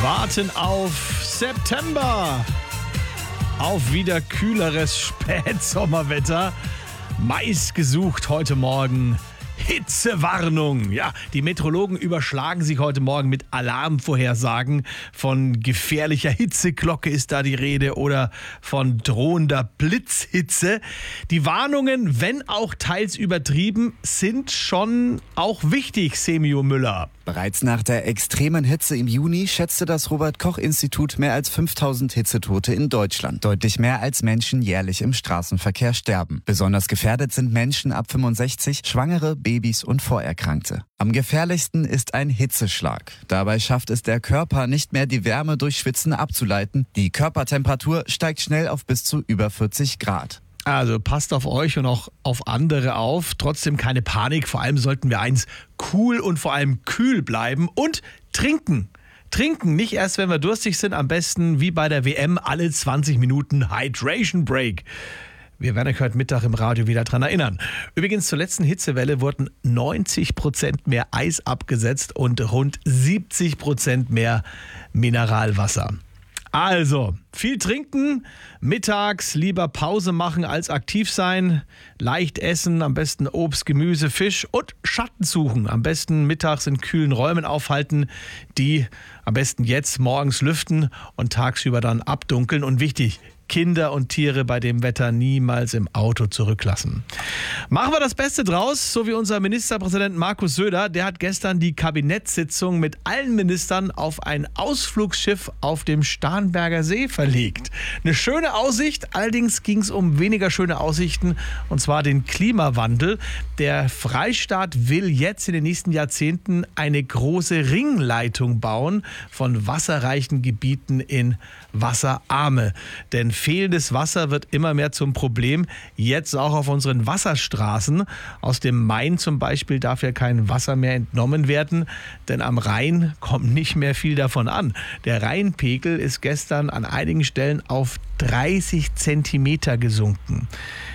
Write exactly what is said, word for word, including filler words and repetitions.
warten auf September, auf wieder kühleres Spätsommerwetter. Meist gesucht heute Morgen Hitzewarnung. Ja, die Meteorologen überschlagen sich heute Morgen mit Alarmvorhersagen. Von gefährlicher Hitzeglocke ist da die Rede oder von drohender Blitzhitze. Die Warnungen, wenn auch teils übertrieben, sind schon auch wichtig, Semio Müller. Bereits nach der extremen Hitze im Juni schätzte das Robert-Koch-Institut mehr als fünftausend Hitzetote in Deutschland. Deutlich mehr als Menschen jährlich im Straßenverkehr sterben. Besonders gefährdet sind Menschen ab fünfundsechzig, Schwangere, Babys und Vorerkrankte. Am gefährlichsten ist ein Hitzeschlag. Dabei schafft es der Körper nicht mehr, die Wärme durch Schwitzen abzuleiten. Die Körpertemperatur steigt schnell auf bis zu über vierzig Grad. Also passt auf euch und auch auf andere auf. Trotzdem keine Panik. Vor allem sollten wir eins: cool und vor allem kühl bleiben und trinken. Trinken, nicht erst, wenn wir durstig sind. Am besten wie bei der W M alle zwanzig Minuten Hydration Break. Wir werden euch heute Mittag im Radio wieder dran erinnern. Übrigens, zur letzten Hitzewelle wurden neunzig Prozent mehr Eis abgesetzt und rund siebzig Prozent mehr Mineralwasser. Also, viel trinken, mittags lieber Pause machen als aktiv sein, leicht essen, am besten Obst, Gemüse, Fisch und Schatten suchen. Am besten mittags in kühlen Räumen aufhalten, die am besten jetzt morgens lüften und tagsüber dann abdunkeln. Und wichtig, Kinder und Tiere bei dem Wetter niemals im Auto zurücklassen. Machen wir das Beste draus, so wie unser Ministerpräsident Markus Söder. Der hat gestern die Kabinettssitzung mit allen Ministern auf ein Ausflugsschiff auf dem Starnberger See verlegt. Eine schöne Aussicht, allerdings ging es um weniger schöne Aussichten, und zwar den Klimawandel. Der Freistaat will jetzt in den nächsten Jahrzehnten eine große Ringleitung bauen von wasserreichen Gebieten in wasserarme. Denn fehlendes Wasser wird immer mehr zum Problem, jetzt auch auf unseren Wasserstraßen. Aus dem Main zum Beispiel darf ja kein Wasser mehr entnommen werden, denn am Rhein kommt nicht mehr viel davon an. Der Rheinpegel ist gestern an einigen Stellen auf dreißig Zentimeter gesunken.